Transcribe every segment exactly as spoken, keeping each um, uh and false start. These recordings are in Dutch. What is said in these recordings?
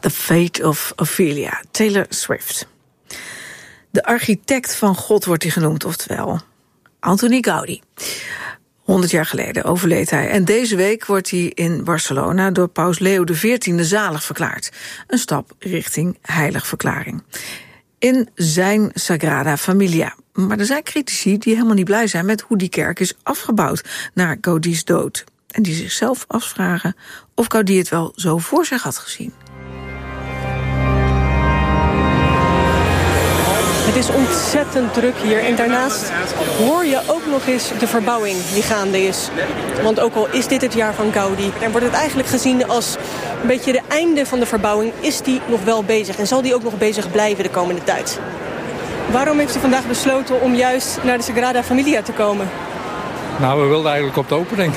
The Fate of Ophelia, Taylor Swift. De architect van God wordt hij genoemd, oftewel Antoni Gaudi. Honderd jaar geleden overleed hij. En deze week wordt hij in Barcelona door paus Leo de veertiende zalig verklaard. Een stap richting heiligverklaring. In zijn Sagrada Familia. Maar er zijn critici die helemaal niet blij zijn met hoe die kerk is afgebouwd na Gaudi's dood. En die zichzelf afvragen of Gaudi het wel zo voor zich had gezien. Het is ontzettend druk hier en daarnaast hoor je ook nog eens de verbouwing die gaande is. Want ook al is dit het jaar van Gaudi, en wordt het eigenlijk gezien als een beetje de einde van de verbouwing, is die nog wel bezig en zal die ook nog bezig blijven de komende tijd. Waarom heeft u vandaag besloten om juist naar de Sagrada Familia te komen? Nou, we wilden eigenlijk op de opening.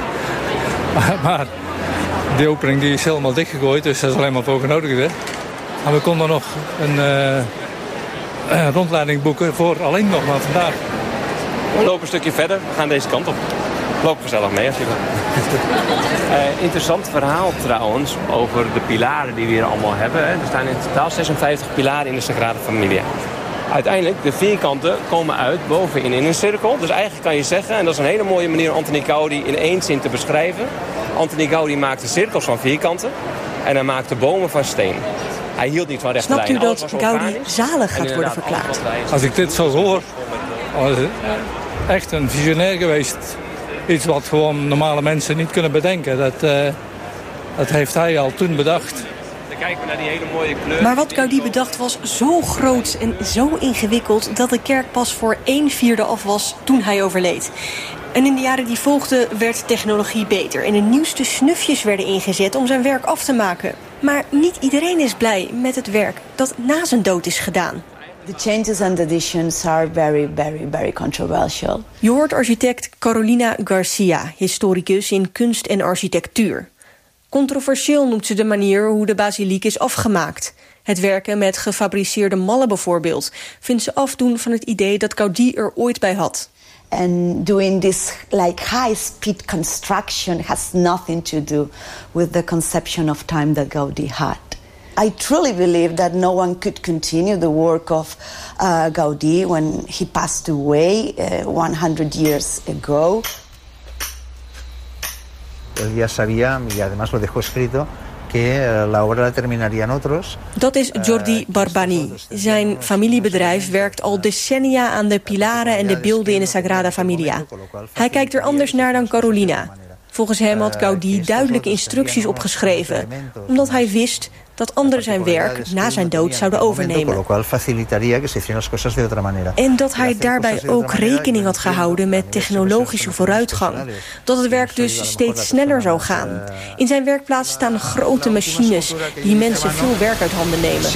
Maar die opening die is helemaal dichtgegooid, dus dat is alleen maar voor genodigd. Hè? En we konden nog een... Uh... Uh, rondleiding boeken voor alleen nog maar vandaag. We lopen een stukje verder, we gaan deze kant op. Loop gezellig mee als je wil. uh, interessant verhaal trouwens over de pilaren die we hier allemaal hebben. Hè. Er staan in totaal zesenvijftig pilaren in de Sagrada Familia. Uiteindelijk, de vierkanten komen uit bovenin in een cirkel. Dus eigenlijk kan je zeggen, en dat is een hele mooie manier om Antoni Gaudi in één zin te beschrijven. Antoni Gaudi maakte cirkels van vierkanten en hij maakte bomen van steen. Hij hield niet van rechte Snapt u lijnen. dat Gaudi zalig gaat worden verklaard? Als ik dit zo hoor, was het echt een visionair geweest. Iets wat gewoon normale mensen niet kunnen bedenken. Dat, uh, dat heeft hij al toen bedacht. Dan kijken we naar die hele mooie kleur. Maar wat Gaudi bedacht was zo groot en zo ingewikkeld dat de kerk pas voor een vierde af was toen hij overleed. En in de jaren die volgden werd technologie beter en de nieuwste snufjes werden ingezet om zijn werk af te maken. Maar niet iedereen is blij met het werk dat na zijn dood is gedaan. The changes and additions are very, very, very controversial. Je hoort architect Carolina Garcia, historicus in kunst en architectuur. Controversieel noemt ze de manier hoe de basiliek is afgemaakt. Het werken met gefabriceerde mallen bijvoorbeeld vindt ze afdoen van het idee dat Gaudi er ooit bij had. And doing this like high-speed construction has nothing to do with the conception of time that Gaudi had. I truly believe that no one could continue the work of uh, Gaudi when he passed away uh, one hundred years ago. Él ya sabía, y además lo dejó escrito, que la obra la terminarían otros. Dat is Jordi Barbani. Zijn familiebedrijf werkt al decennia aan de pilaren en de beelden in de Sagrada Familia. Hij kijkt er anders naar dan Carolina. Volgens hem had Gaudi duidelijke instructies opgeschreven, omdat hij wist dat anderen zijn werk na zijn dood zouden overnemen. En dat hij daarbij ook rekening had gehouden met technologische vooruitgang. Dat het werk dus steeds sneller zou gaan. In zijn werkplaats staan grote machines die mensen veel werk uit handen nemen.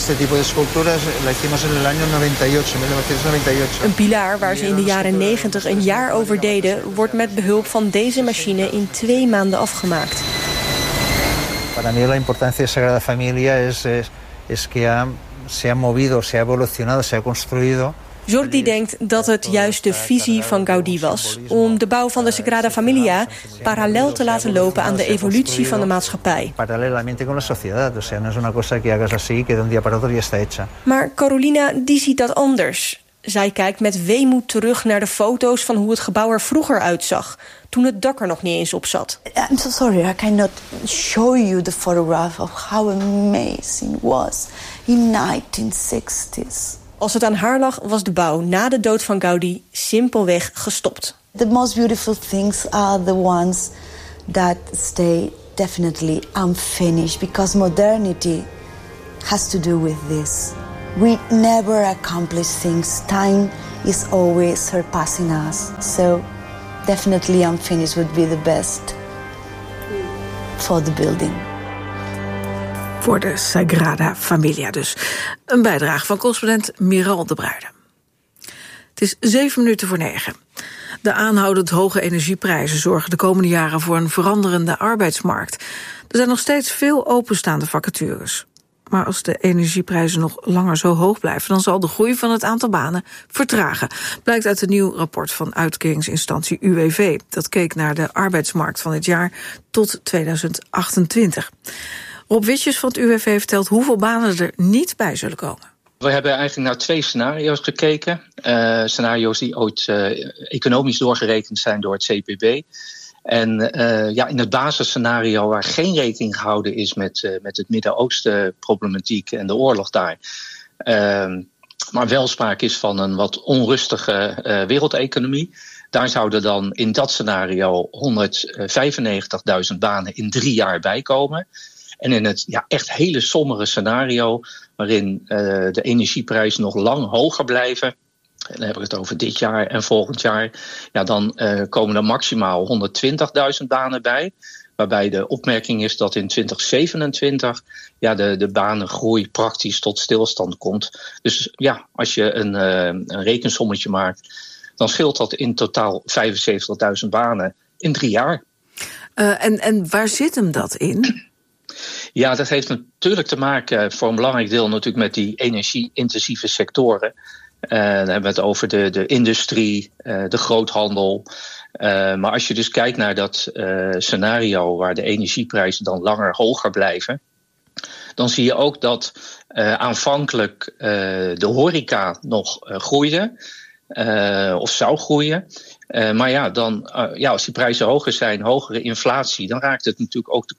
Een pilaar waar ze in de jaren negentig een jaar over deden, wordt met behulp van deze machine in twee maanden afgemaakt. Para mí la importancia de Sagrada Familia es, es, es que ha, se ha movido, se ha evolucionado, se ha construido. Jordi denkt dat het juist de visie van Gaudi was om de bouw van de Sagrada Familia parallel te laten lopen aan de evolutie van de maatschappij. Paralelamente con la sociedad, o sea, no es una cosa que hagas así que de un día para otro ya está hecha. Maar Carolina die ziet dat anders. Zij kijkt met weemoed terug naar de foto's van hoe het gebouw er vroeger uitzag, toen het dak er nog niet eens op zat. I'm so sorry, I cannot show you the photograph of how amazing it was in nineteen sixties. Als het aan haar lag, was de bouw na de dood van Gaudi simpelweg gestopt. The most beautiful things are the ones that stay definitely unfinished, because modernity has to do with this. We never accomplish things. Time is always surpassing us. So definitely unfinished would be the best for the building. Voor de Sagrada Familia dus. Een bijdrage van correspondent Miral de Bruijden. Het is zeven minuten voor negen. De aanhoudend hoge energieprijzen zorgen de komende jaren voor een veranderende arbeidsmarkt. Er zijn nog steeds veel openstaande vacatures. Maar als de energieprijzen nog langer zo hoog blijven, dan zal de groei van het aantal banen vertragen. Blijkt uit een nieuw rapport van uitkeringsinstantie U W V. Dat keek naar de arbeidsmarkt van het jaar tot tweeduizend achtentwintig. Rob Witjes van het U W V vertelt hoeveel banen er niet bij zullen komen. We hebben eigenlijk naar twee scenario's gekeken. Uh, scenario's die ooit uh, economisch doorgerekend zijn door het C P B. En uh, ja, in het basisscenario waar geen rekening gehouden is met, uh, met het Midden-Oosten problematiek en de oorlog daar. Uh, maar wel sprake is van een wat onrustige uh, wereldeconomie. Daar zouden dan in dat scenario honderdvijfennegentigduizend banen in drie jaar bij komen. En in het ja, echt hele sombere scenario, waarin uh, de energieprijzen nog lang hoger blijven, en dan heb ik het over dit jaar en volgend jaar, ja, dan uh, komen er maximaal honderdtwintigduizend banen bij. Waarbij de opmerking is dat in twintig zevenentwintig ja, de, de banengroei praktisch tot stilstand komt. Dus ja, als je een, uh, een rekensommetje maakt, dan scheelt dat in totaal vijfenzeventigduizend banen in drie jaar. Uh, en, en waar zit hem dat in? Ja, dat heeft natuurlijk te maken voor een belangrijk deel natuurlijk met die energie-intensieve sectoren. Uh, dan hebben we het over de, de industrie, uh, de groothandel. Uh, maar als je dus kijkt naar dat uh, scenario waar de energieprijzen dan langer hoger blijven, dan zie je ook dat uh, aanvankelijk uh, de horeca nog uh, groeide. Uh, of zou groeien. Uh, maar ja, dan, uh, ja, als die prijzen hoger zijn, hogere inflatie, dan raakt het natuurlijk ook de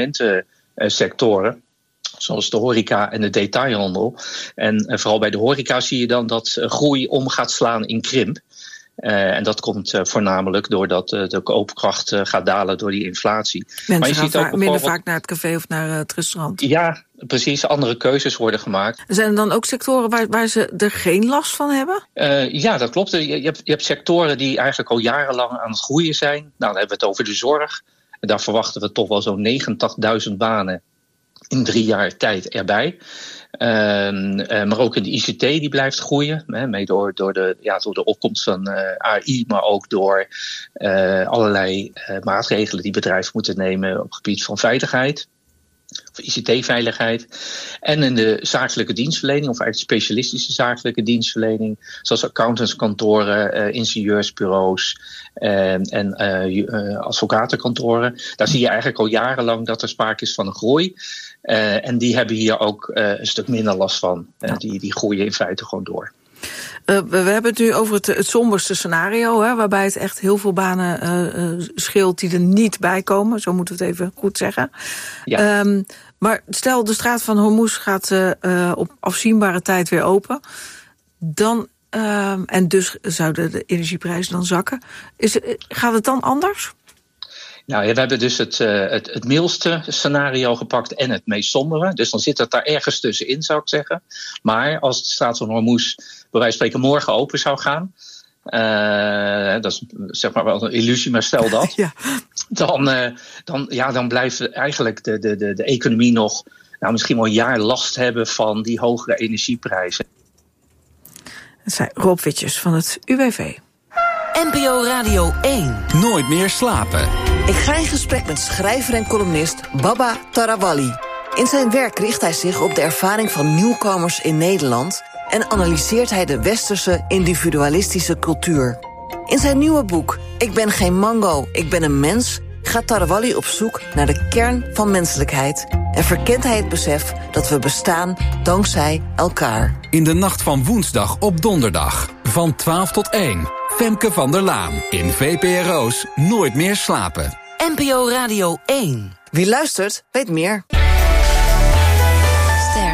consumentensectoren, zoals de horeca en de detailhandel. En uh, vooral bij de horeca zie je dan dat uh, groei om gaat slaan in krimp. Uh, en dat komt uh, voornamelijk doordat uh, de koopkracht uh, gaat dalen door die inflatie. Mensen maar je gaan ziet ook minder vaak naar het café of naar uh, het restaurant. Ja, precies. Andere keuzes worden gemaakt. Zijn er dan ook sectoren waar, waar ze er geen last van hebben? Uh, ja, dat klopt. Je, je, hebt, je hebt sectoren die eigenlijk al jarenlang aan het groeien zijn. Nou, dan hebben we het over de zorg. En daar verwachten we toch wel zo'n negentigduizend banen in drie jaar tijd erbij. Uh, uh, maar ook in de I C T die blijft groeien. Hè, mee door, door, de, ja, door de opkomst van uh, A I, maar ook door uh, allerlei uh, maatregelen die bedrijven moeten nemen op het gebied van veiligheid. Of I C T-veiligheid. En in de zakelijke dienstverlening, of eigenlijk specialistische zakelijke dienstverlening, zoals accountantskantoren, uh, ingenieursbureaus uh, en uh, uh, advocatenkantoren. Daar zie je eigenlijk al jarenlang dat er sprake is van een groei. Uh, en die hebben hier ook uh, een stuk minder last van. Uh, ja. die, die groeien in feite gewoon door. Uh, we hebben het nu over het, het somberste scenario, hè, waarbij het echt heel veel banen uh, uh, scheelt die er niet bij komen. Zo moeten we het even goed zeggen. Ja. Um, maar stel, de straat van Hormuz gaat uh, uh, op afzienbare tijd weer open. Dan, uh, en dus zouden de energieprijzen dan zakken. Is, gaat het dan anders? Nou ja, we hebben dus het, uh, het, het mildste scenario gepakt en het meest sombere. Dus dan zit het daar ergens tussenin, zou ik zeggen. Maar als de straat van Hormuz bij wijze van spreken morgen open zou gaan, uh, dat is zeg maar wel een illusie, maar stel dat. Ja. Dan, uh, dan, ja, dan blijft eigenlijk de, de, de, de economie nog nou, misschien wel een jaar last hebben van die hogere energieprijzen. Dat zei Rob Witjes van het U W V. N P O Radio één. Nooit meer slapen. Ik ga in gesprek met schrijver en columnist Baba Tarawali. In zijn werk richt hij zich op de ervaring van nieuwkomers in Nederland en analyseert hij de westerse individualistische cultuur. In zijn nieuwe boek Ik ben geen mango, ik ben een mens gaat Tarawali op zoek naar de kern van menselijkheid en verkent hij het besef dat we bestaan dankzij elkaar. In de nacht van woensdag op donderdag van twaalf tot één. Femke van der Laan in V P R O's Nooit meer slapen. N P O Radio één. Wie luistert, weet meer. Ster.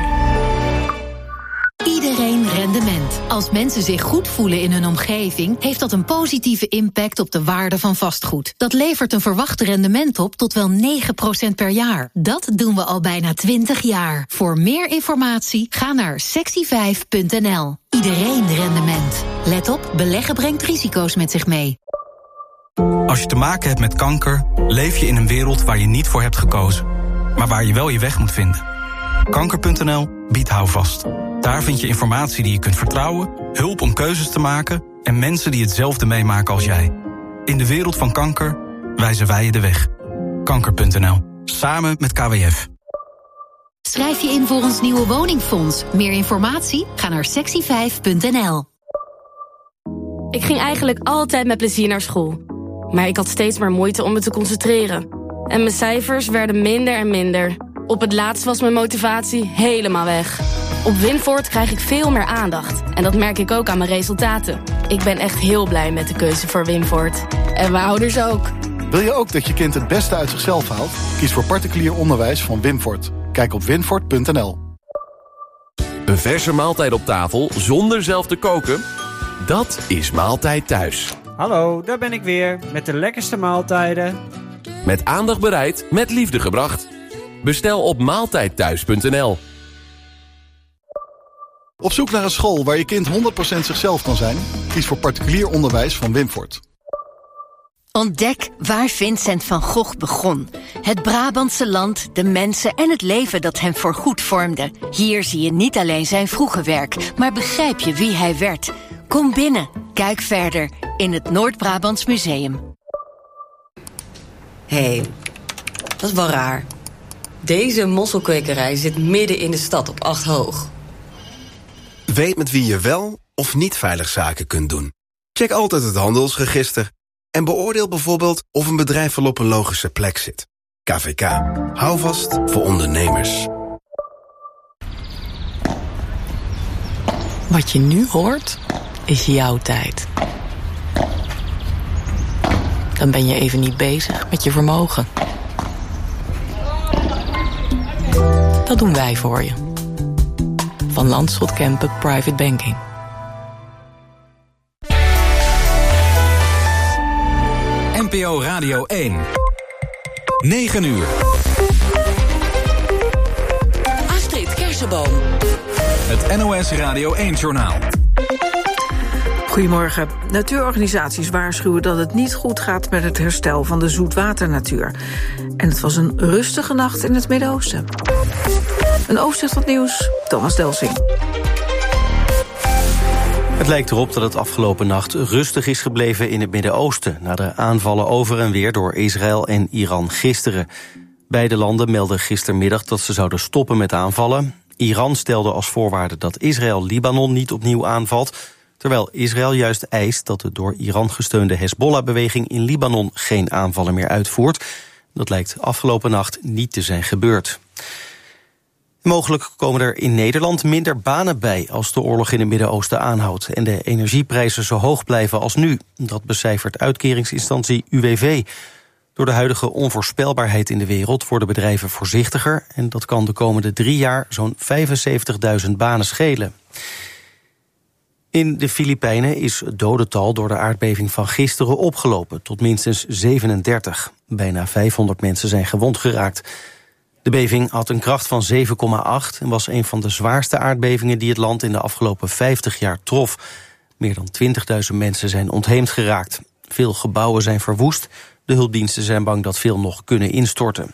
Iedereen rendement. Als mensen zich goed voelen in hun omgeving, heeft dat een positieve impact op de waarde van vastgoed. Dat levert een verwacht rendement op tot wel negen procent per jaar. Dat doen we al bijna twintig jaar. Voor meer informatie ga naar sexy vijf punt n l. Iedereen rendement. Let op, beleggen brengt risico's met zich mee. Als je te maken hebt met kanker, leef je in een wereld waar je niet voor hebt gekozen, maar waar je wel je weg moet vinden. Kanker punt n l biedt houvast. Daar vind je informatie die je kunt vertrouwen, hulp om keuzes te maken en mensen die hetzelfde meemaken als jij. In de wereld van kanker wijzen wij je de weg. Kanker punt n l. Samen met K W F. Schrijf je in voor ons nieuwe woningfonds. Meer informatie? Ga naar sexy vijf punt n l. Ik ging eigenlijk altijd met plezier naar school. Maar ik had steeds maar moeite om me te concentreren. En mijn cijfers werden minder en minder. Op het laatst was mijn motivatie helemaal weg. Op Winvoort krijg ik veel meer aandacht. En dat merk ik ook aan mijn resultaten. Ik ben echt heel blij met de keuze voor Winvoort. En mijn ouders ook. Wil je ook dat je kind het beste uit zichzelf haalt? Kies voor particulier onderwijs van Winvoort. Kijk op winvoort punt n l. Een verse maaltijd op tafel zonder zelf te koken? Dat is Maaltijd Thuis. Hallo, daar ben ik weer met de lekkerste maaltijden. Met aandacht bereid, met liefde gebracht. Bestel op maaltijd thuis punt n l. Op zoek naar een school waar je kind honderd procent zichzelf kan zijn? Kies voor particulier onderwijs van Winvoort. Ontdek waar Vincent van Gogh begon. Het Brabantse land, de mensen en het leven dat hem voorgoed vormde. Hier zie je niet alleen zijn vroege werk, maar begrijp je wie hij werd. Kom binnen, kijk verder in het Noord-Brabants Museum. Hé, hey, dat is wel raar. Deze mosselkwekerij zit midden in de stad op acht hoog. Weet met wie je wel of niet veilig zaken kunt doen. Check altijd het handelsregister. En beoordeel bijvoorbeeld of een bedrijf wel op een logische plek zit. K V K. Hou vast voor ondernemers. Wat je nu hoort, is jouw tijd. Dan ben je even niet bezig met je vermogen. Dat doen wij voor je. Van Landschot Kempen Private Banking. N P O Radio één. negen uur. Astrid Kersenboom. Het N O S Radio één-journaal. Goedemorgen. Natuurorganisaties waarschuwen dat het niet goed gaat met het herstel van de zoetwaternatuur. En het was een rustige nacht in het Midden-Oosten. Een overzicht van het nieuws, Thomas Delsing. Het lijkt erop dat het afgelopen nacht rustig is gebleven in het Midden-Oosten, na de aanvallen over en weer door Israël en Iran gisteren. Beide landen melden gistermiddag dat ze zouden stoppen met aanvallen. Iran stelde als voorwaarde dat Israël Libanon niet opnieuw aanvalt, terwijl Israël juist eist dat de door Iran gesteunde Hezbollah-beweging in Libanon geen aanvallen meer uitvoert. Dat lijkt afgelopen nacht niet te zijn gebeurd. Mogelijk komen er in Nederland minder banen bij als de oorlog in het Midden-Oosten aanhoudt en de energieprijzen zo hoog blijven als nu. Dat becijfert uitkeringsinstantie U W V. Door de huidige onvoorspelbaarheid in de wereld worden bedrijven voorzichtiger en dat kan de komende drie jaar zo'n vijfenzeventigduizend banen schelen. In de Filipijnen is het dodental door de aardbeving van gisteren opgelopen tot minstens zevenendertig. Bijna vijfhonderd mensen zijn gewond geraakt. De beving had een kracht van zeven komma acht en was een van de zwaarste aardbevingen die het land in de afgelopen vijftig jaar trof. Meer dan twintigduizend mensen zijn ontheemd geraakt. Veel gebouwen zijn verwoest. De hulpdiensten zijn bang dat veel nog kunnen instorten.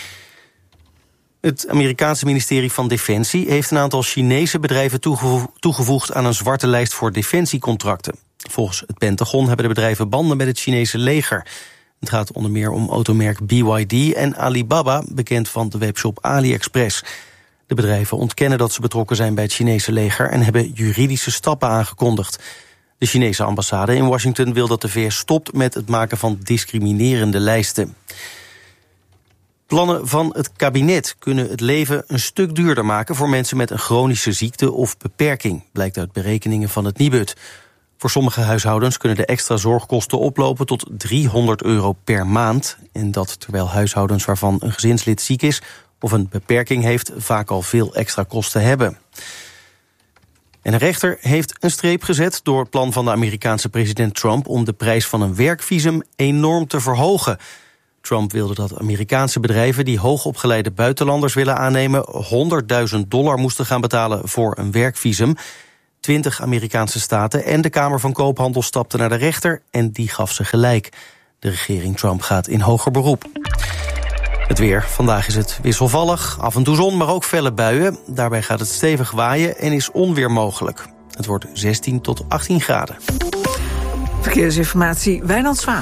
Het Amerikaanse ministerie van Defensie heeft een aantal Chinese bedrijven toegevoegd aan een zwarte lijst voor defensiecontracten. Volgens het Pentagon hebben de bedrijven banden met het Chinese leger. Het gaat onder meer om automerk B Y D en Alibaba, bekend van de webshop AliExpress. De bedrijven ontkennen dat ze betrokken zijn bij het Chinese leger en hebben juridische stappen aangekondigd. De Chinese ambassade in Washington wil dat de V S stopt met het maken van discriminerende lijsten. Plannen van het kabinet kunnen het leven een stuk duurder maken voor mensen met een chronische ziekte of beperking, blijkt uit berekeningen van het Nibud. Voor sommige huishoudens kunnen de extra zorgkosten oplopen tot driehonderd euro per maand. En dat terwijl huishoudens waarvan een gezinslid ziek is of een beperking heeft vaak al veel extra kosten hebben. En een rechter heeft een streep gezet door het plan van de Amerikaanse president Trump om de prijs van een werkvisum enorm te verhogen. Trump wilde dat Amerikaanse bedrijven die hoogopgeleide buitenlanders willen aannemen honderdduizend dollar moesten gaan betalen voor een werkvisum. Twintig Amerikaanse staten en de Kamer van Koophandel stapten naar de rechter en die gaf ze gelijk. De regering Trump gaat in hoger beroep. Het weer. Vandaag is het wisselvallig, af en toe zon, maar ook felle buien. Daarbij gaat het stevig waaien en is onweer mogelijk. Het wordt zestien tot achttien graden. Verkeersinformatie, Wijnand Zwaan.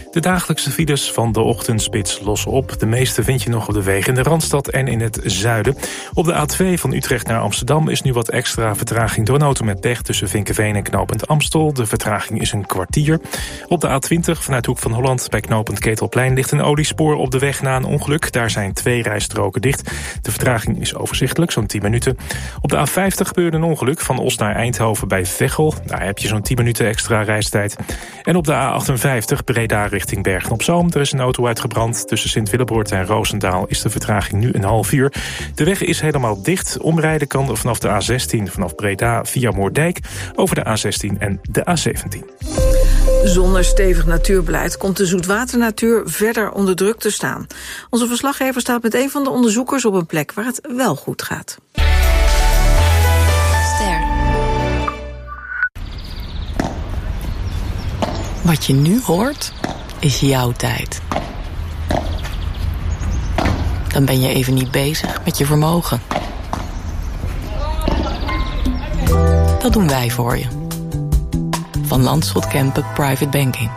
De dagelijkse files van de ochtendspits lossen op. De meeste vind je nog op de wegen in de Randstad en in het zuiden. Op de A twee van Utrecht naar Amsterdam is nu wat extra vertraging door een auto met pech tussen Vinkeveen en knooppunt Amstel. De vertraging is een kwartier. Op de A twintig vanuit Hoek van Holland bij knooppunt Ketelplein ligt een oliespoor op de weg na een ongeluk. Daar zijn twee rijstroken dicht. De vertraging is overzichtelijk, zo'n tien minuten. Op de A vijftig gebeurde een ongeluk van Os naar Eindhoven bij Veghel. Daar heb je zo'n tien minuten extra reistijd. En op de A achtenvijftig Breda richting Bergen-op-Zoom. Er is een auto uitgebrand. Tussen Sint-Willebroort en Roosendaal is de vertraging nu een half uur. De weg is helemaal dicht. Omrijden kan vanaf de A zestien vanaf Breda via Moerdijk over de A zestien en de A zeventien. Zonder stevig natuurbeleid komt de zoetwaternatuur verder onder druk te staan. Onze verslaggever staat met een van de onderzoekers op een plek waar het wel goed gaat. Ster. Wat je nu hoort, is jouw tijd. Dan ben je even niet bezig met je vermogen. Dat doen wij voor je. Van Landschot Kempen Private Banking.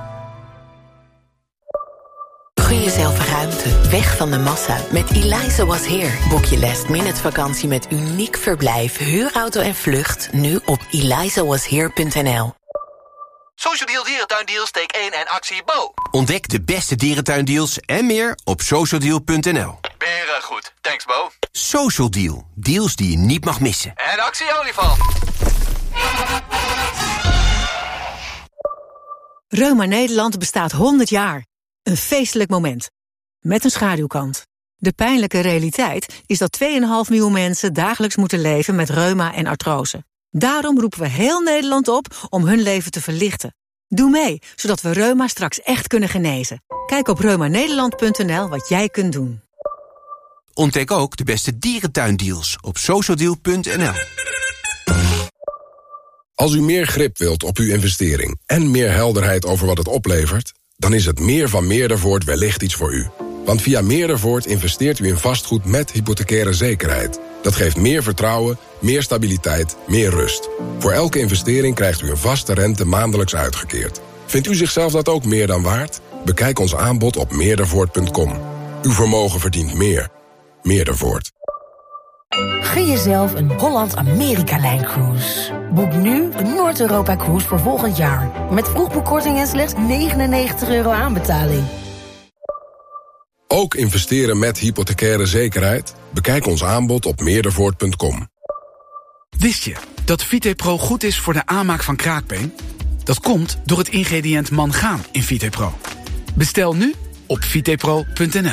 Gun jezelf ruimte, weg van de massa met Eliza Was Here. Boek je last minute vakantie met uniek verblijf, huurauto en vlucht nu op eliza was here punt n l. Social Deal Dierentuindeals, steek één en actie Bo. Ontdek de beste dierentuindeals en meer op social deal punt n l. Beren goed, thanks Bo. Social Deal, deals die je niet mag missen. En actie olifant. Reuma Nederland bestaat honderd jaar. Een feestelijk moment. Met een schaduwkant. De pijnlijke realiteit is dat twee komma vijf miljoen mensen dagelijks moeten leven met reuma en artrose. Daarom roepen we heel Nederland op om hun leven te verlichten. Doe mee, zodat we reuma straks echt kunnen genezen. Kijk op reuma nederland punt n l wat jij kunt doen. Ontdek ook de beste dierentuindeals op social deal punt n l. Als u meer grip wilt op uw investering en meer helderheid over wat het oplevert, dan is het meer van Meerdervoort wellicht iets voor u. Want via Meerdervoort investeert u in vastgoed met hypothecaire zekerheid. Dat geeft meer vertrouwen, meer stabiliteit, meer rust. Voor elke investering krijgt u een vaste rente maandelijks uitgekeerd. Vindt u zichzelf dat ook meer dan waard? Bekijk ons aanbod op meerdervoort punt com. Uw vermogen verdient meer. Meerdervoort. Gun jezelf een Holland-Amerika-lijncruise. Boek nu een Noord-Europa-cruise voor volgend jaar. Met vroegboekkorting en slechts negenennegentig euro aanbetaling. Ook investeren met hypothecaire zekerheid? Bekijk ons aanbod op meerdervoort punt com. Wist je dat VitePro goed is voor de aanmaak van kraakbeen? Dat komt door het ingrediënt mangaan in VitePro. Bestel nu op vitepro punt n l.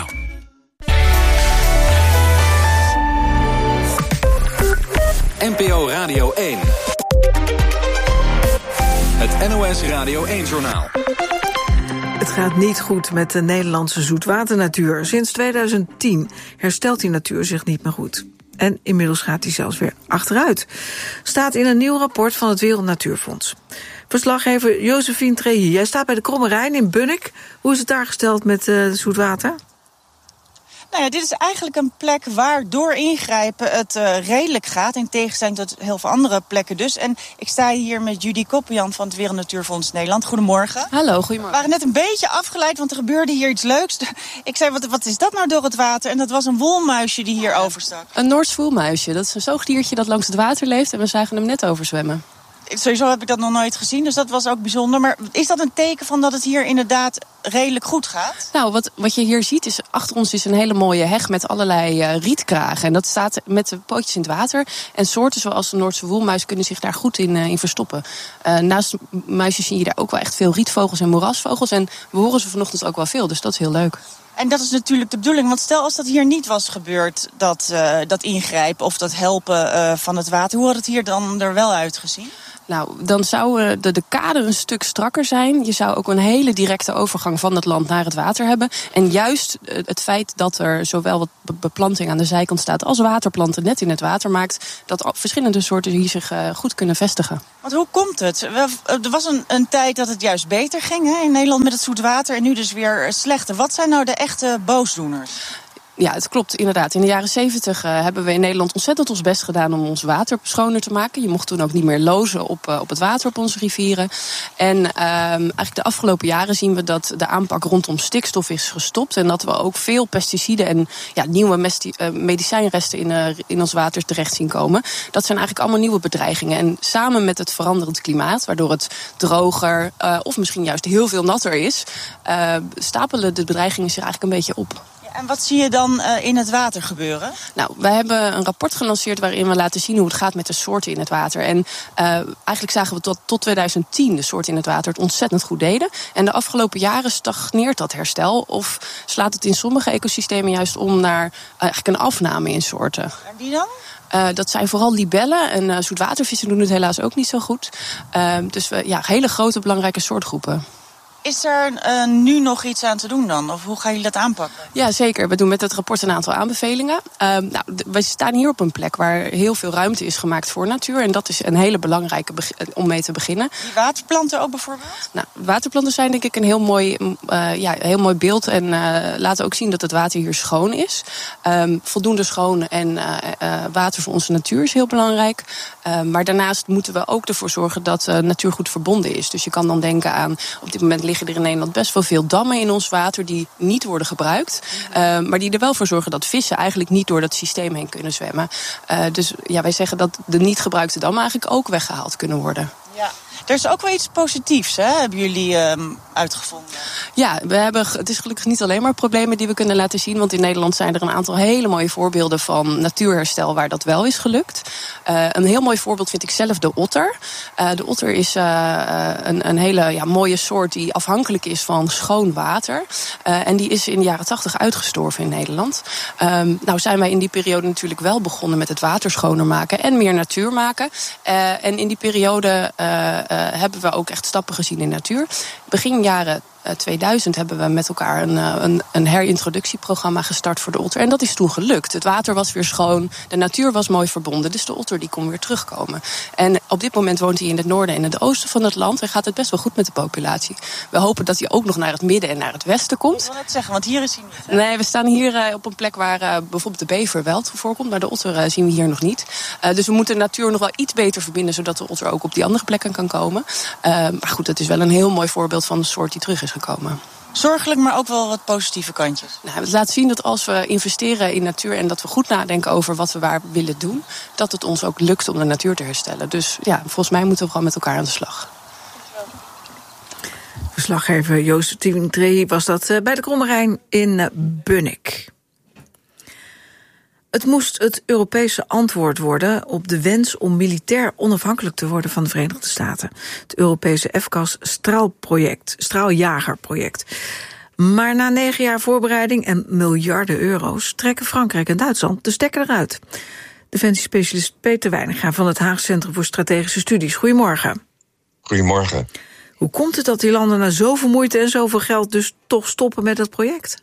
N P O Radio één. Het N O S Radio één-journaal. Het gaat niet goed met de Nederlandse zoetwaternatuur. Sinds tweeduizend tien herstelt die natuur zich niet meer goed. En inmiddels gaat die zelfs weer achteruit. Staat in een nieuw rapport van het Wereld Natuurfonds. Verslaggever Josephine Trehi, jij staat bij de Kromme Rijn in Bunnik. Hoe is het daar gesteld met uh, zoetwater? Nou ja, dit is eigenlijk een plek waar door ingrijpen het uh, redelijk gaat. In tegenstelling tot heel veel andere plekken dus. En ik sta hier met Judy Koppian van het Wereld Natuurfonds Nederland. Goedemorgen. Hallo, goedemorgen. We waren net een beetje afgeleid, want er gebeurde hier iets leuks. Ik zei, wat, wat is dat nou door het water? En dat was een wolmuisje die hier overstak. Een Noors woelmuisje. Dat is een zoogdiertje dat langs het water leeft. En we zagen hem net overzwemmen. Sowieso heb ik dat nog nooit gezien, dus dat was ook bijzonder. Maar is dat een teken van dat het hier inderdaad redelijk goed gaat? Nou, wat, wat je hier ziet is, achter ons is een hele mooie heg met allerlei uh, rietkragen. En dat staat met de pootjes in het water. En soorten zoals de Noordse woelmuis kunnen zich daar goed in, uh, in verstoppen. Uh, naast muisjes zie je daar ook wel echt veel rietvogels en moerasvogels. En we horen ze vanochtend ook wel veel, dus dat is heel leuk. En dat is natuurlijk de bedoeling, want stel als dat hier niet was gebeurd, dat, uh, dat ingrijpen of dat helpen uh, van het water, hoe had het hier dan er wel uitgezien? Nou, dan zou de, de kade een stuk strakker zijn. Je zou ook een hele directe overgang van het land naar het water hebben. En juist het feit dat er zowel wat beplanting aan de zijkant staat als waterplanten net in het water maakt, dat verschillende soorten hier zich goed kunnen vestigen. Want hoe komt het? Er was een, een tijd dat het juist beter ging hè, in Nederland met het zoetwater en nu dus weer slechter. Wat zijn nou de echte boosdoeners? Ja, het klopt inderdaad. In de jaren zeventig uh, hebben we in Nederland ontzettend ons best gedaan om ons water schoner te maken. Je mocht toen ook niet meer lozen op, uh, op het water op onze rivieren. En uh, eigenlijk de afgelopen jaren zien we dat de aanpak rondom stikstof is gestopt. En dat we ook veel pesticiden en ja, nieuwe mesti- uh, medicijnresten in, uh, in ons water terecht zien komen. Dat zijn eigenlijk allemaal nieuwe bedreigingen. En samen met het veranderend klimaat, waardoor het droger uh, of misschien juist heel veel natter is, uh, stapelen de bedreigingen zich eigenlijk een beetje op. En wat zie je dan uh, in het water gebeuren? Nou, wij hebben een rapport gelanceerd waarin we laten zien hoe het gaat met de soorten in het water. En uh, eigenlijk zagen we tot, tot twintig tien de soorten in het water het ontzettend goed deden. En de afgelopen jaren stagneert dat herstel of slaat het in sommige ecosystemen juist om naar uh, eigenlijk een afname in soorten. En die dan? Uh, dat zijn vooral libellen en uh, zoetwatervissen doen het helaas ook niet zo goed. Uh, dus we, ja, hele grote belangrijke soortgroepen. Is er uh, nu nog iets aan te doen dan? Of hoe gaan jullie dat aanpakken? Ja, zeker. We doen met het rapport een aantal aanbevelingen. Uh, nou, d- we staan hier op een plek waar heel veel ruimte is gemaakt voor natuur. En dat is een hele belangrijke be- om mee te beginnen. Die waterplanten ook bijvoorbeeld? Nou, waterplanten zijn denk ik een heel mooi, uh, ja, heel mooi beeld. En uh, laten ook zien dat het water hier schoon is. Um, voldoende schoon en uh, uh, water voor onze natuur is heel belangrijk. Uh, maar daarnaast moeten we ook ervoor zorgen dat uh, natuur goed verbonden is. Dus je kan dan denken aan, op dit moment liggen er in Nederland best wel veel dammen in ons water die niet worden gebruikt. Uh, maar die er wel voor zorgen dat vissen eigenlijk niet door dat systeem heen kunnen zwemmen. Uh, dus ja, wij zeggen dat de niet gebruikte dammen eigenlijk ook weggehaald kunnen worden. Ja. Er is ook wel iets positiefs, hè? Hebben jullie um, uitgevonden? Ja, we hebben, het is gelukkig niet alleen maar problemen die we kunnen laten zien. Want in Nederland zijn er een aantal hele mooie voorbeelden van natuurherstel waar dat wel is gelukt. Uh, een heel mooi voorbeeld vind ik zelf de otter. Uh, de otter is uh, een, een hele ja, mooie soort die afhankelijk is van schoon water. Uh, en die is in de jaren tachtig uitgestorven in Nederland. Um, nou zijn wij in die periode natuurlijk wel begonnen met het water schoner maken en meer natuur maken. Uh, en in die periode uh, Uh, hebben we ook echt stappen gezien in natuur. Begin jaren tweeduizend hebben we met elkaar een, een, een herintroductieprogramma gestart voor de otter. En dat is toen gelukt. Het water was weer schoon, de natuur was mooi verbonden. Dus de otter die kon weer terugkomen. En op dit moment woont hij in het noorden en het oosten van het land. En gaat het best wel goed met de populatie. We hopen dat hij ook nog naar het midden en naar het westen komt. Ik wil het zeggen, want hier is hij niet. Hè? Nee, we staan hier uh, op een plek waar uh, bijvoorbeeld de bever wel voorkomt. Maar de otter uh, zien we hier nog niet. Uh, dus we moeten de natuur nog wel iets beter verbinden, zodat de otter ook op die andere plekken kan komen. Uh, maar goed, het is wel een heel mooi voorbeeld van een soort die terug is gekomen. Zorgelijk, maar ook wel wat positieve kantjes. Nou, het laat zien dat als we investeren in natuur en dat we goed nadenken over wat we waar willen doen, dat het ons ook lukt om de natuur te herstellen. Dus ja, volgens mij moeten we gewoon met elkaar aan de slag. Verslaggever Joost Tientree was dat bij de Kromme Rijn in Bunnik. Het moest het Europese antwoord worden op de wens om militair onafhankelijk te worden van de Verenigde Staten. Het Europese F C A S-straalproject, straaljagerproject. Maar na negen jaar voorbereiding en miljarden euro's trekken Frankrijk en Duitsland de stekker eruit. Defensiespecialist Peter Wijninga van het Haag Centrum voor Strategische Studies. Goedemorgen. Goedemorgen. Hoe komt het dat die landen na zoveel moeite en zoveel geld dus toch stoppen met het project?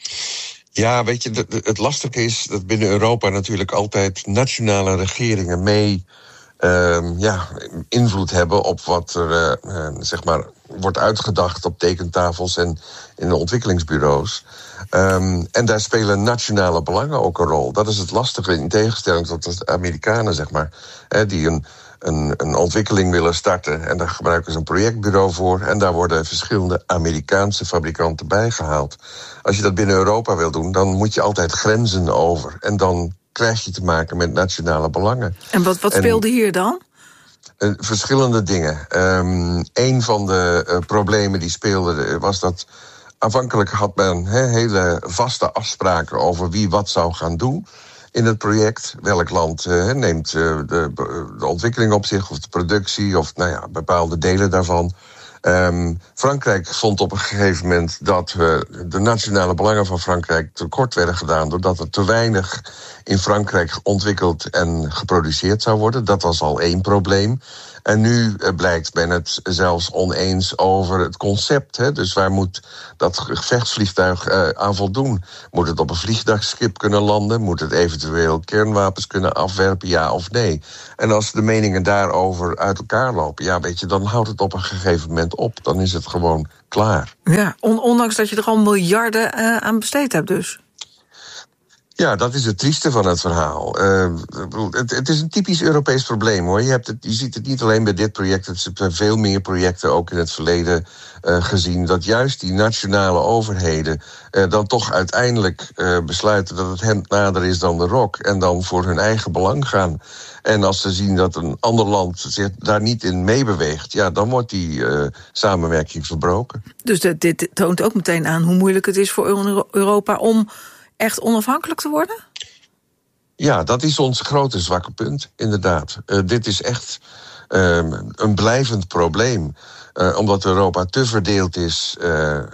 Ja, weet je, het lastige is dat binnen Europa natuurlijk altijd nationale regeringen mee uh, ja, invloed hebben op wat er uh, zeg maar wordt uitgedacht op tekentafels en in de ontwikkelingsbureaus. Um, en daar spelen nationale belangen ook een rol. Dat is het lastige, in tegenstelling tot de Amerikanen, zeg maar, hè, die een Een, een ontwikkeling willen starten. En daar gebruiken ze een projectbureau voor. En daar worden verschillende Amerikaanse fabrikanten bijgehaald. Als je dat binnen Europa wil doen, dan moet je altijd grenzen over. En dan krijg je te maken met nationale belangen. En wat, wat speelde en, hier dan? Uh, verschillende dingen. Um, een van de uh, problemen die speelden was dat aanvankelijk had men he, hele vaste afspraken over wie wat zou gaan doen in het project. Welk land uh, neemt uh, de, de ontwikkeling op zich, of de productie, of nou ja, bepaalde delen daarvan. Um, Frankrijk vond op een gegeven moment dat uh, de nationale belangen van Frankrijk tekort werden gedaan, doordat er te weinig in Frankrijk ontwikkeld en geproduceerd zou worden. Dat was al één probleem. En nu uh, blijkt men het zelfs oneens over het concept. Hè? Dus waar moet dat gevechtsvliegtuig uh, aan voldoen? Moet het op een vliegtuigschip kunnen landen? Moet het eventueel kernwapens kunnen afwerpen, ja of nee? En als de meningen daarover uit elkaar lopen, ja, weet je, dan houdt het op een gegeven moment op. Dan is het gewoon klaar. Ja, on- ondanks dat je er al miljarden uh, aan besteed hebt dus. Ja, dat is het trieste van het verhaal. Uh, het, het is een typisch Europees probleem, hoor. Je, hebt het, je ziet het niet alleen bij dit project. Het zijn veel meer projecten ook in het verleden uh, gezien. Dat juist die nationale overheden uh, dan toch uiteindelijk uh, besluiten dat het hen nader is dan de rok. En dan voor hun eigen belang gaan. En als ze zien dat een ander land zich daar niet in meebeweegt, ja, dan wordt die uh, samenwerking verbroken. Dus de, dit toont ook meteen aan hoe moeilijk het is voor Euro- Europa om echt onafhankelijk te worden? Ja, dat is ons grote zwakke punt, inderdaad. Uh, dit is echt uh, een blijvend probleem. Uh, omdat Europa te verdeeld is uh, uh,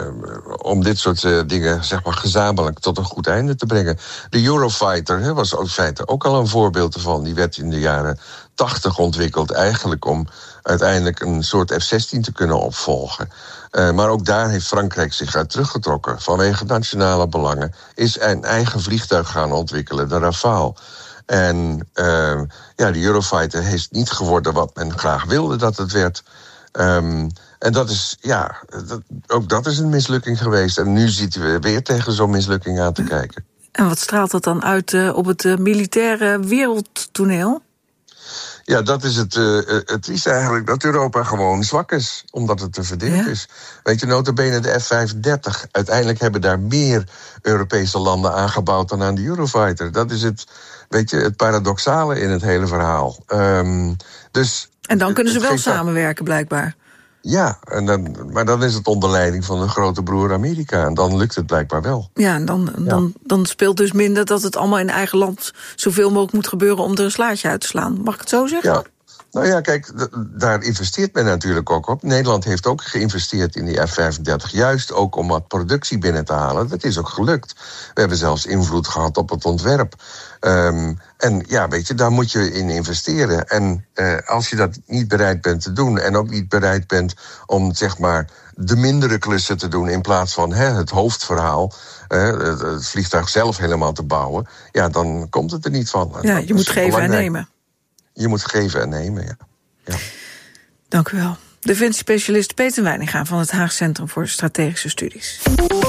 om dit soort uh, dingen, zeg maar, gezamenlijk tot een goed einde te brengen. De Eurofighter he, was in feite ook al een voorbeeld ervan. Die werd in de jaren tachtig ontwikkeld, eigenlijk om uiteindelijk een soort F zestien te kunnen opvolgen. Uh, maar ook daar heeft Frankrijk zich uit teruggetrokken. Vanwege nationale belangen is een eigen vliegtuig gaan ontwikkelen, de Rafale. En uh, ja, de Eurofighter is niet geworden wat men graag wilde dat het werd. Um, en dat is, ja, dat, ook dat is een mislukking geweest. En nu zitten we weer tegen zo'n mislukking aan te kijken. En wat straalt dat dan uit uh, op het uh, militaire wereldtoneel? Ja, dat is het, uh, het is eigenlijk dat Europa gewoon zwak is, omdat het te verdeeld ja. is. Weet je, nota bene de F vijfendertig. Uiteindelijk hebben daar meer Europese landen aangebouwd dan aan de Eurofighter. Dat is het, weet je, het paradoxale in het hele verhaal. Um, dus en dan kunnen ze wel samenwerken, blijkbaar. Ja, en dan, maar dan is het onder leiding van een grote broer Amerika. En dan lukt het blijkbaar wel. Ja, en dan, ja. dan, dan speelt dus minder dat het allemaal in eigen land zoveel mogelijk moet gebeuren om er een slaatje uit te slaan. Mag ik het zo zeggen? Ja. Nou ja, kijk, d- daar investeert men natuurlijk ook op. Nederland heeft ook geïnvesteerd in die F vijfendertig... juist ook om wat productie binnen te halen. Dat is ook gelukt. We hebben zelfs invloed gehad op het ontwerp. Um, en ja, weet je, daar moet je in investeren. En uh, als je dat niet bereid bent te doen... en ook niet bereid bent om, zeg maar, de mindere klussen te doen... in plaats van hè, het hoofdverhaal... Uh, het, het vliegtuig zelf helemaal te bouwen... ja, dan komt het er niet van. Ja, je moet geven belangrijk. en nemen. Je moet geven en nemen, ja. ja. Dank u wel. Defensiespecialist Peter Weininga van het Haag Centrum voor Strategische Studies.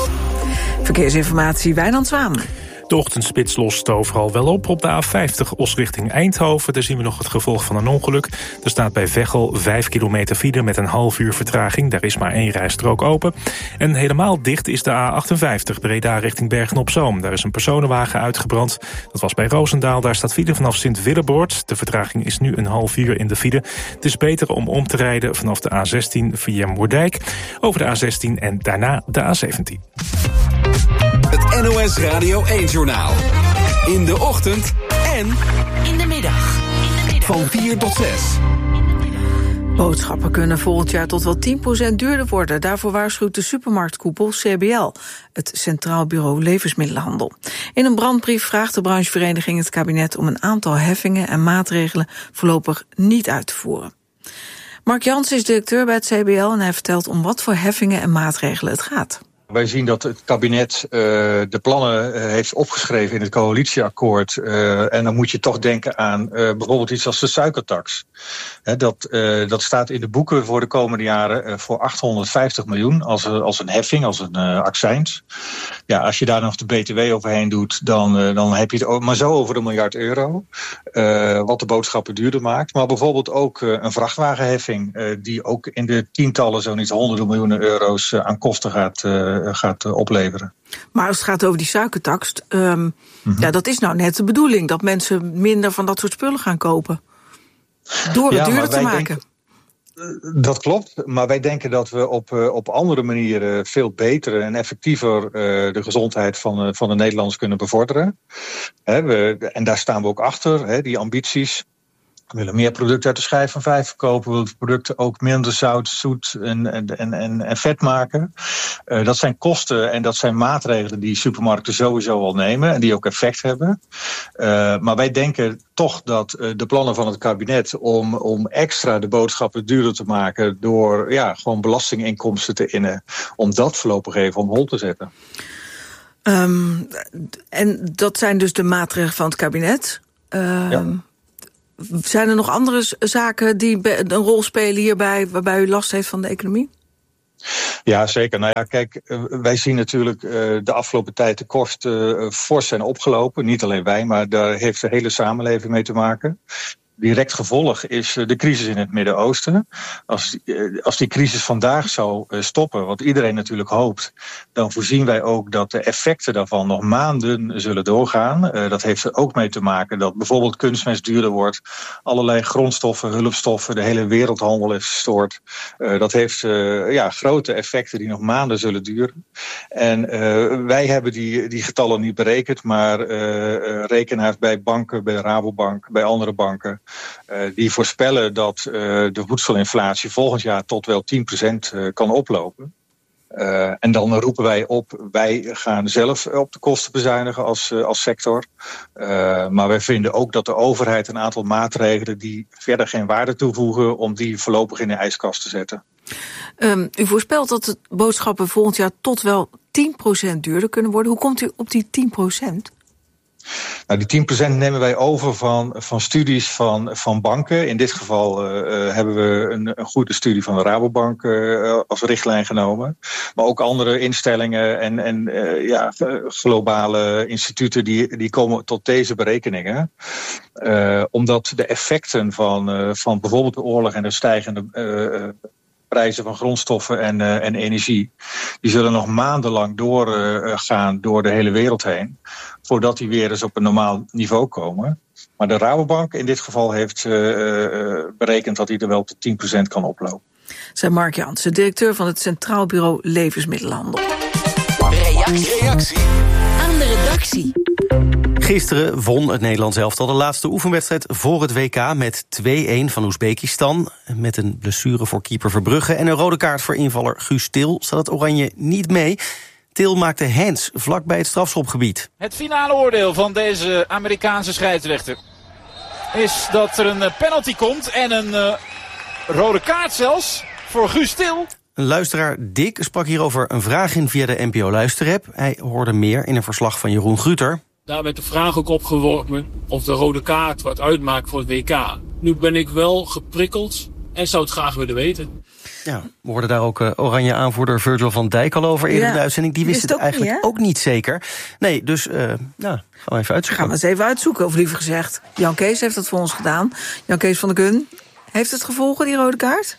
Verkeersinformatie, Wijnand Zwaan. De ochtendspits lost overal wel op. Op de A vijftig Os richting Eindhoven. Daar zien we nog het gevolg van een ongeluk. Er staat bij Veghel vijf kilometer file met een half uur vertraging. Daar is maar één rijstrook open. En helemaal dicht is de A achtenvijftig Breda richting Bergen-op-Zoom. Daar is een personenwagen uitgebrand. Dat was bij Roosendaal. Daar staat file vanaf Sint-Willeboord. De vertraging is nu een half uur in de file. Het is beter om om te rijden vanaf de A zestien via Moerdijk. Over de A zestien en daarna de A zeventien. Het N O S Radio één-journaal. In de ochtend en in de middag. In de middag. Van vier tot zes. Boodschappen kunnen volgend jaar tot wel tien procent duurder worden. Daarvoor waarschuwt de supermarktkoepel C B L, het Centraal Bureau Levensmiddelenhandel. In een brandbrief vraagt de branchevereniging het kabinet om een aantal heffingen en maatregelen voorlopig niet uit te voeren. Mark Jansen is directeur bij het C B L en hij vertelt om wat voor heffingen en maatregelen het gaat. Wij zien dat het kabinet uh, de plannen uh, heeft opgeschreven in het coalitieakkoord. Uh, en dan moet je toch denken aan uh, bijvoorbeeld iets als de suikertax. He, dat, uh, dat staat in de boeken voor de komende jaren uh, voor achthonderdvijftig miljoen als, uh, als een heffing, als een uh, accijns. Ja, als je daar nog de B T W overheen doet, dan, uh, dan heb je het ook maar zo over een miljard euro. Uh, wat de boodschappen duurder maakt. Maar bijvoorbeeld ook uh, een vrachtwagenheffing uh, die ook in de tientallen, zo niet honderden miljoenen euro's uh, aan kosten gaat uh, gaat opleveren. Maar als het gaat over die suikertax, um, mm-hmm. ja, dat is nou net de bedoeling, dat mensen minder van dat soort spullen gaan kopen. Door het ja, duurder te maken. Denken, dat klopt, maar wij denken dat we op, op andere manieren veel beter en effectiever uh, de gezondheid van, uh, van de Nederlanders kunnen bevorderen. He, we, en daar staan we ook achter, he, die ambities. We willen meer producten uit de schijf van vijf verkopen. We willen producten ook minder zout, zoet en, en, en, en vet maken. Uh, dat zijn kosten en dat zijn maatregelen die supermarkten sowieso al nemen. En die ook effect hebben. Uh, maar wij denken toch dat uh, de plannen van het kabinet om, om extra de boodschappen duurder te maken door ja, gewoon belastinginkomsten te innen. Om dat voorlopig even om hol te zetten. Um, en dat zijn dus de maatregelen van het kabinet. Uh, ja. Zijn er nog andere zaken die een rol spelen hierbij, waarbij u last heeft van de economie? Ja, zeker. Nou ja, kijk, wij zien natuurlijk uh, de afgelopen tijd de kosten uh, fors zijn opgelopen. Niet alleen wij, maar daar heeft de hele samenleving mee te maken. Direct gevolg is de crisis in het Midden-Oosten. Als, als die crisis vandaag zou stoppen, wat iedereen natuurlijk hoopt, dan voorzien wij ook dat de effecten daarvan nog maanden zullen doorgaan. Dat heeft er ook mee te maken dat bijvoorbeeld kunstmest duurder wordt, allerlei grondstoffen, hulpstoffen, de hele wereldhandel is verstoord. Dat heeft ja, grote effecten die nog maanden zullen duren. En uh, wij hebben die, die getallen niet berekend, maar uh, rekenaars bij banken, bij Rabobank, bij andere banken, Uh, die voorspellen dat uh, de voedselinflatie volgend jaar tot wel tien procent uh, kan oplopen. Uh, en dan roepen wij op, wij gaan zelf op de kosten bezuinigen als, uh, als sector. Uh, maar wij vinden ook dat de overheid een aantal maatregelen die verder geen waarde toevoegen, om die voorlopig in de ijskast te zetten. Um, u voorspelt dat de boodschappen volgend jaar tot wel tien procent duurder kunnen worden. Hoe komt u op die tien procent? Nou, die tien procent nemen wij over van, van studies van, van banken. In dit geval uh, hebben we een, een goede studie van de Rabobank uh, als richtlijn genomen. Maar ook andere instellingen en, en uh, ja, globale instituten die, die komen tot deze berekeningen. Uh, omdat de effecten van, uh, van bijvoorbeeld de oorlog en de stijgende Uh, prijzen van grondstoffen en, uh, en energie, die zullen nog maandenlang doorgaan uh, door de hele wereld heen, voordat die weer eens op een normaal niveau komen. Maar de Rabobank in dit geval heeft uh, uh, berekend dat hij er wel tot tien procent kan oplopen. Zei Mark Jansen, directeur van het Centraal Bureau Levensmiddelenhandel. Reactie. Reactie aan de redactie. Gisteren won het Nederlands elftal de laatste oefenwedstrijd voor het W K met twee-een van Oezbekistan. Met een blessure voor keeper Verbrugge en een rode kaart voor invaller Guus Til staat het Oranje niet mee. Til maakte hands vlak bij het strafschopgebied. Het finale oordeel van deze Amerikaanse scheidsrechter is dat er een penalty komt en een uh, rode kaart zelfs voor Guus Til. Een luisteraar, Dick, sprak hierover een vraag in via de N P O Luisterapp. Hij hoorde meer in een verslag van Jeroen Gruter. Daar werd de vraag ook opgeworpen of de rode kaart wat uitmaakt voor het W K. Nu ben ik wel geprikkeld en zou het graag willen weten. Ja, we hoorden daar ook uh, oranje aanvoerder Virgil van Dijk al over eerder ja, in de uitzending. Die wist het, het eigenlijk niet, ook niet zeker. Nee, dus uh, nou, gaan we even uitzoeken. Gaan we eens even uitzoeken, of liever gezegd. Jan Kees heeft dat voor ons gedaan. Jan Kees van der Gun, heeft het gevolgen, die rode kaart?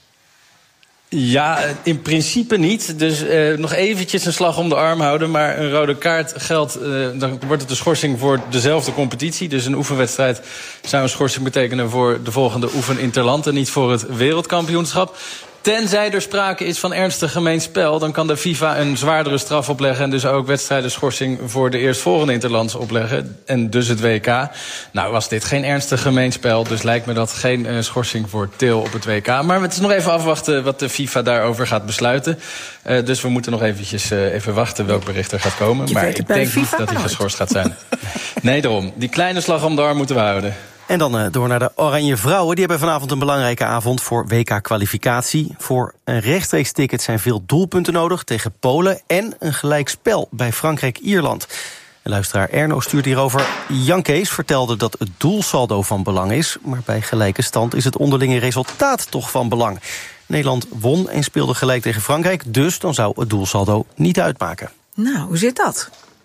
Ja, in principe niet. Dus uh, nog eventjes een slag om de arm houden. Maar een rode kaart geldt, uh, dan wordt het een schorsing voor dezelfde competitie. Dus een oefenwedstrijd zou een schorsing betekenen voor de volgende oefeninterland en niet voor het wereldkampioenschap. Tenzij er sprake is van ernstig gemeen spel, dan kan de FIFA een zwaardere straf opleggen en dus ook wedstrijdenschorsing voor de eerstvolgende interlands opleggen. En dus het W K. Nou was dit geen ernstig gemeen spel, dus lijkt me dat geen uh, schorsing voor Til op het W K. Maar het is nog even afwachten wat de FIFA daarover gaat besluiten. Uh, dus we moeten nog eventjes uh, even wachten welk bericht er gaat komen. Je maar ik denk niet dat hij geschorst gaat zijn. Nee, daarom. Die kleine slag om de arm moeten we houden. En dan uh, door naar de Oranje Vrouwen. Die hebben vanavond een belangrijke avond voor W K-kwalificatie. Voor een rechtstreeks ticket zijn veel doelpunten nodig tegen Polen en een gelijkspel bij Frankrijk-Ierland. En luisteraar Erno stuurt hierover. Jan Kees vertelde dat het doelsaldo van belang is, maar bij gelijke stand is het onderlinge resultaat toch van belang. Nederland won en speelde gelijk tegen Frankrijk, dus dan zou het doelsaldo niet uitmaken. Nou, hoe zit dat?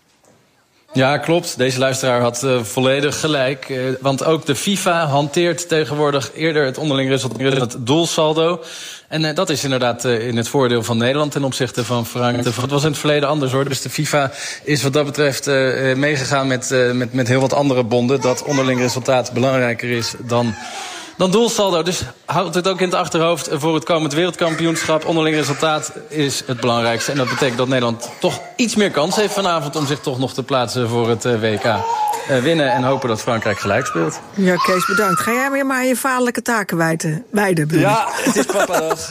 Ja, klopt. Deze luisteraar had uh, volledig gelijk. Uh, want ook de FIFA hanteert tegenwoordig eerder het onderling resultaat, het doelsaldo. En uh, dat is inderdaad uh, in het voordeel van Nederland ten opzichte van Frankrijk. Het was in het verleden anders hoor. Dus de FIFA is wat dat betreft uh, meegegaan met, uh, met, met heel wat andere bonden. Dat onderling resultaat belangrijker is dan dan doelsaldo. Dus houdt het ook in het achterhoofd voor het komend wereldkampioenschap. Onderling resultaat is het belangrijkste. En dat betekent dat Nederland toch iets meer kans heeft vanavond om zich toch nog te plaatsen voor het uh, W K. Uh, winnen en hopen dat Frankrijk gelijk speelt. Ja, Kees, bedankt. Ga jij weer maar je vaderlijke taken wijden? wijden ja, het is papadag.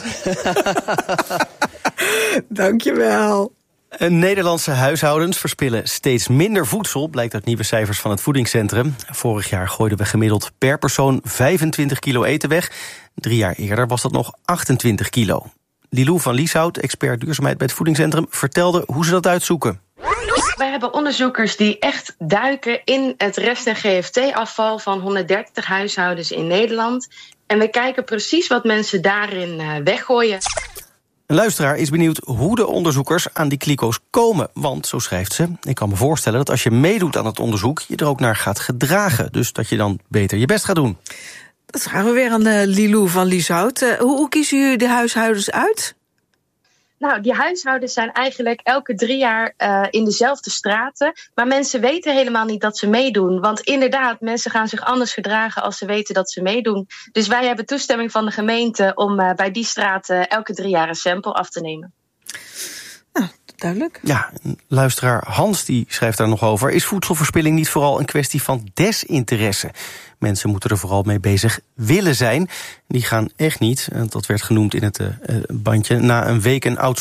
Dankjewel. Nederlandse huishoudens verspillen steeds minder voedsel, blijkt uit nieuwe cijfers van het Voedingscentrum. Vorig jaar gooiden we gemiddeld per persoon vijfentwintig kilo eten weg. Drie jaar eerder was dat nog achtentwintig kilo. Lilou van Lieshout, expert duurzaamheid bij het Voedingscentrum, vertelde hoe ze dat uitzoeken. Wij hebben onderzoekers die echt duiken in het rest- en G F T-afval van honderddertig huishoudens in Nederland. En we kijken precies wat mensen daarin weggooien. Een luisteraar is benieuwd hoe de onderzoekers aan die kliko's komen. Want, zo schrijft ze, ik kan me voorstellen dat als je meedoet aan het onderzoek, je er ook naar gaat gedragen. Dus dat je dan beter je best gaat doen. Dat vragen we weer aan uh, Lilou van Lieshout. Uh, hoe, hoe kiezen jullie de huishoudens uit? Nou, die huishoudens zijn eigenlijk elke drie jaar uh, in dezelfde straten. Maar mensen weten helemaal niet dat ze meedoen. Want inderdaad, mensen gaan zich anders gedragen als ze weten dat ze meedoen. Dus wij hebben toestemming van de gemeente om uh, bij die straten elke drie jaar een sample af te nemen. Nou, duidelijk. Ja, luisteraar Hans die schrijft daar nog over. Is voedselverspilling niet vooral een kwestie van desinteresse? Mensen moeten er vooral mee bezig willen zijn. Die gaan echt niet, dat werd genoemd in het uh, bandje, na een week een oud